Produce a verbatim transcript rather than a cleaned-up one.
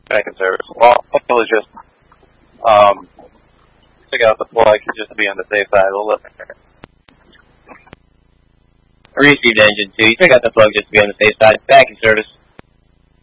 Back in service. Well, hopefully just um, took out the plug just to be on the safe side. We'll look. Received engine two. You took out the plug just to be on the safe side. Back in service.